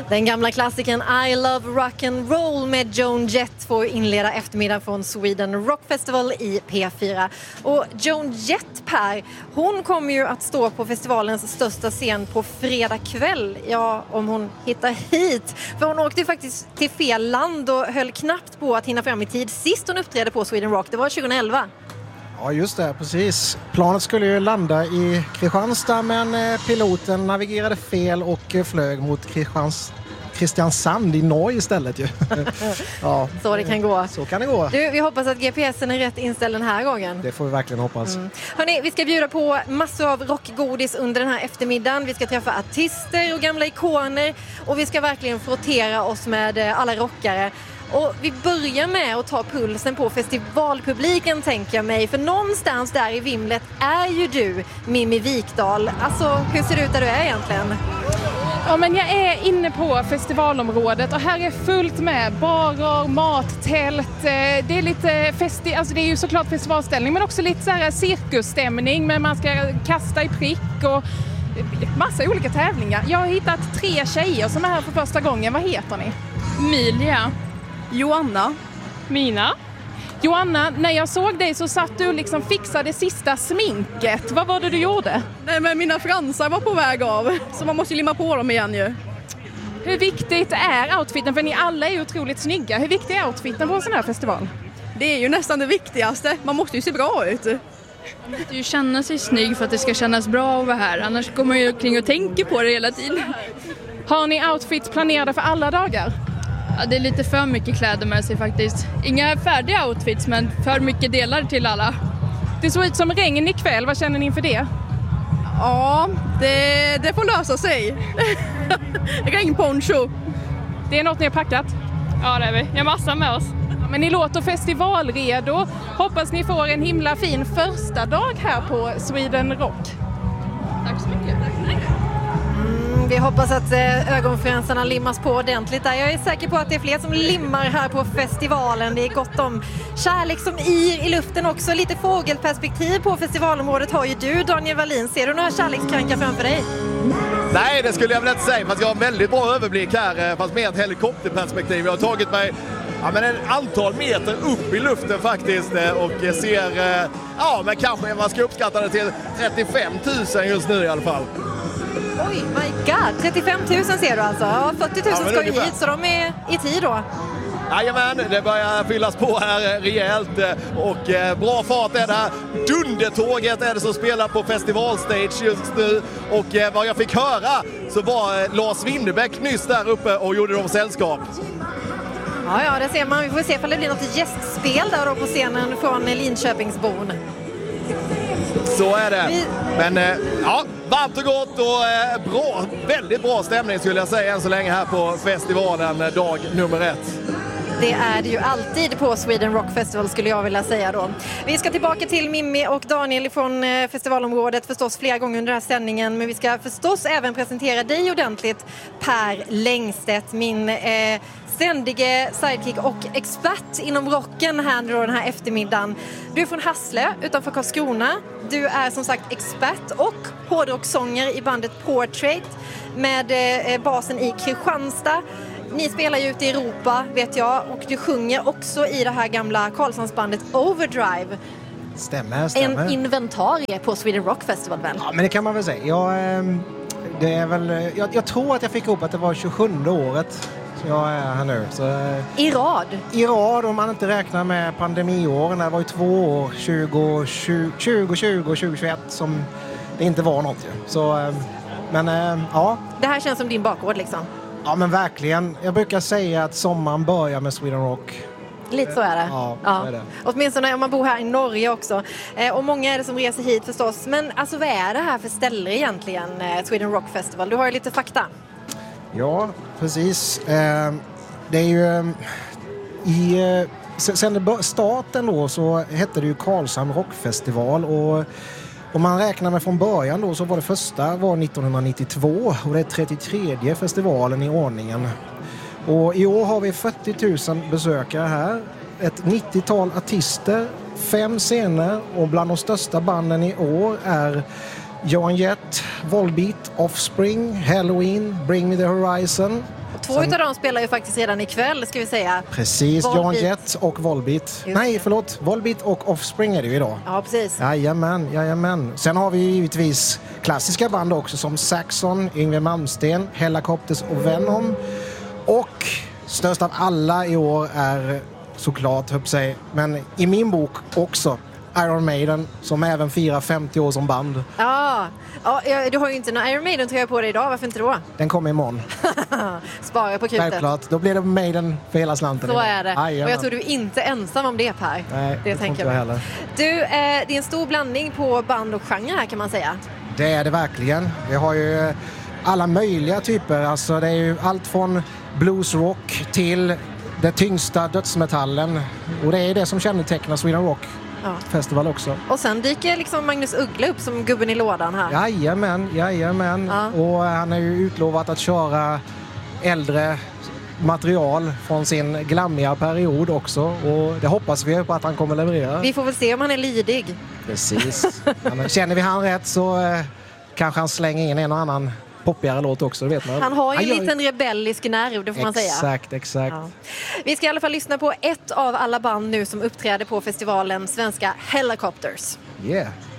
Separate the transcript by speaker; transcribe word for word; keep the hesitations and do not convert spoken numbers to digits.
Speaker 1: Den gamla klassikern I Love Rock and Roll med Joan Jett får inleda eftermiddag från Sweden Rock Festival i P fyra. Och Joan Jett, Per, hon kommer ju att stå på festivalens största scen på fredag kväll. Ja, om hon hittar hit. För hon åkte ju faktiskt till fel land och höll knappt på att hinna fram i tid sist hon uppträdde på Sweden Rock. Det var tjugoelva.
Speaker 2: Ja, just det, precis. Planet skulle ju landa i Kristianstad, men piloten navigerade fel och flög mot Kristians... Kristiansand i Norge istället ju. Ja,
Speaker 1: så det kan gå.
Speaker 2: Så kan det gå.
Speaker 1: Du, vi hoppas att G P S'en är rätt inställd den här gången.
Speaker 2: Det får vi verkligen hoppas. Mm.
Speaker 1: Hörrni, vi ska bjuda på massor av rockgodis under den här eftermiddagen. Vi ska träffa artister och gamla ikoner. Och vi ska verkligen frottera oss med alla rockare. Och vi börjar med att ta pulsen på festivalpubliken, tänker jag mig. För någonstans där i vimlet är ju du, Mimmi Wikdahl. Alltså, hur ser det ut där du är egentligen?
Speaker 3: Ja, men jag är inne på festivalområdet och här är fullt med barer, mat, tält. Det är lite festi- alltså det är ju såklart festivalställning, men också lite så här cirkusstämning, men man ska kasta i prick och massa olika tävlingar. Jag har hittat tre tjejer som är här för första gången. Vad heter ni?
Speaker 4: Emilia.
Speaker 3: Joanna.
Speaker 4: Mina.
Speaker 3: Joanna, när jag såg dig så satt du och liksom fixade sista sminket. Vad var det du gjorde?
Speaker 4: Nej, men mina fransar var på väg av, så man måste limma på dem igen ju.
Speaker 3: Hur viktigt är outfiten? För ni alla är ju otroligt snygga. Hur viktig är outfiten på en sån här festival?
Speaker 4: Det är ju nästan det viktigaste. Man måste ju se bra ut.
Speaker 5: Man måste ju känna sig snygg för att det ska kännas bra att vara här. Annars går man ju kring och tänker på det hela tiden.
Speaker 3: Har ni outfits planerade för alla dagar?
Speaker 5: Ja, det är lite för mycket kläder med sig faktiskt. Inga färdiga outfits, men för mycket delar till alla.
Speaker 3: Det såg ut som regn ikväll. Vad känner ni inför det?
Speaker 4: Ja, det, det får lösa sig. Regnponcho.
Speaker 3: Det är något ni har packat?
Speaker 5: Ja, det är vi. Jag har massa med oss.
Speaker 3: Ja, men ni låter festivalredo. Hoppas ni får en himla fin första dag här på Sweden Rock.
Speaker 5: Tack så mycket.
Speaker 1: Vi hoppas att ögonfransarna limmas på ordentligt där. Jag är säker på att det är fler som limmar här på festivalen. Det är gott om kärlek som yr i luften också. Lite fågelperspektiv på festivalområdet har ju du, Daniel Wallin. Ser du några kärlekskrankar framför dig?
Speaker 6: Nej, det skulle jag väl inte säga. Fast jag har en väldigt bra överblick här. Fast med ett helikopterperspektiv. Jag har tagit mig ja, men ett antal meter upp i luften faktiskt. Och ser, ja men kanske man ska uppskatta det till trettiofem tusen just nu i alla fall.
Speaker 1: Oj, my god. trettiofem tusen ser du alltså. Ja, fyrtio tusen ja, ska ju hit, så de är i tid då.
Speaker 6: Jajamän, det börjar fyllas på här rejält och eh, bra fart är det här. Dundertåget är det som spelar på festivalstage just nu och eh, vad jag fick höra så var eh, Lars Winnerbäck nyss där uppe och gjorde dem sällskap.
Speaker 1: Ja, ja, det ser man. Vi får se om det blir något gästspel där då på scenen från Linköpingsborn.
Speaker 6: Så är det. Vi... Men eh, ja, varmt och gott och eh, bra, väldigt bra stämning skulle jag säga än så länge här på festivalen dag nummer ett.
Speaker 1: Det är det ju alltid på Sweden Rock Festival skulle jag vilja säga då. Vi ska tillbaka till Mimmi och Daniel från festivalområdet förstås flera gånger under den här sändningen. Men vi ska förstås även presentera dig ordentligt, Per Längstedt, min eh, ständige sidekick och expert inom rocken här då den här eftermiddagen. Du är från Hassle utanför Karlskrona. Du är som sagt expert och hårdrocksångare i bandet Portrait med eh, basen i Kristianstad. Ni spelar ju ute i Europa, vet jag, och du sjunger också i det här gamla Karlshamnsbandet Overdrive.
Speaker 2: Stämmer, stämmer.
Speaker 1: En inventarie på Sweden Rock Festival, väl?
Speaker 2: Ja, men det kan man väl säga. Jag, det är väl, jag, jag tror att jag fick upp att det var tjugosjunde året jag är här nu. Så,
Speaker 1: I rad?
Speaker 2: I rad, om man inte räknar med pandemiåren. Det var ju två år, tjugo tjugo och tjugo tjugoett, som det inte var något ju. Så, men ja.
Speaker 1: Det här känns som din bakgård liksom?
Speaker 2: Ja, men verkligen. Jag brukar säga att sommaren börjar med Sweden Rock.
Speaker 1: Lite så är det.
Speaker 2: Ja,
Speaker 1: ja.
Speaker 2: Så är det.
Speaker 1: Åtminstone om man bor här i Norge också. Eh, och många är det som reser hit förstås. Men alltså, vad är det här för ställe egentligen, eh, Sweden Rock Festival? Du har ju lite fakta.
Speaker 2: Ja, precis. Eh, det är ju... Eh, i, eh, sen starten då så hette det ju Karlshamn Rockfestival och... Om man räknar med från början då så var det första var nittonhundranittiotvå och det är trettiotredje festivalen i ordningen. Och i år har vi fyrtio tusen besökare här, ett nittiotal artister, fem scener och bland de största banden i år är Joan Jett, Volbeat, Offspring, Halloween, Bring Me The Horizon.
Speaker 1: Två
Speaker 2: Sen,
Speaker 1: av dem spelar ju faktiskt redan ikväll, ska vi säga.
Speaker 2: Precis, Joan
Speaker 1: Volbeat.
Speaker 2: Jett och Volbeat.
Speaker 1: Just
Speaker 2: Nej,
Speaker 1: det.
Speaker 2: förlåt. Volbeat och Offspring är det ju idag.
Speaker 1: Ja, precis.
Speaker 2: Jajamän, jajamän. Sen har vi givetvis klassiska band också som Saxon, Yngwie Malmsteen, Hellacopters och Venom. Och störst av alla i år är såklart, höll sig, men i min bok också Iron Maiden, som även firar femtio år som band.
Speaker 1: Ja, ja, du har ju inte någon Iron Maiden-tröja på dig idag, varför inte då?
Speaker 2: Den kommer imorgon.
Speaker 1: Spara på krutet.
Speaker 2: Självklart, då blir det Maiden för hela slanten.
Speaker 1: Så
Speaker 2: idag.
Speaker 1: är det.
Speaker 2: Jajamän.
Speaker 1: Och jag tror du är inte ensam om det, Per.
Speaker 2: Nej, det, det
Speaker 1: tänker
Speaker 2: jag
Speaker 1: jag.
Speaker 2: heller.
Speaker 1: Du, eh, det är en stor blandning på band och genre här, kan man säga.
Speaker 2: Det är det verkligen. Vi har ju alla möjliga typer. Alltså det är ju allt från bluesrock till det tyngsta dödsmetallen. Och det är det som kännetecknar Sweden Rock
Speaker 1: Ja.
Speaker 2: Festival också.
Speaker 1: Och sen dyker liksom Magnus Uggla upp som gubben i lådan här.
Speaker 2: Jajamän, jajamän.
Speaker 1: Ja.
Speaker 2: Och han är ju utlovat att köra äldre material från sin glammiga period också. Och det hoppas vi på att han kommer leverera.
Speaker 1: Vi får väl se om han är lydig.
Speaker 2: Precis. Ja, men känner vi han rätt så eh, kanske han slänger in en och annan poppigare låt också, vet man.
Speaker 1: Han har ju en
Speaker 2: gör
Speaker 1: liten rebellisk nerv, det får man säga.
Speaker 2: Exakt, exakt.
Speaker 1: Ja. Vi ska i alla fall lyssna på ett av alla band nu som uppträder på festivalen, svenska Hellacopters.
Speaker 2: Yeah.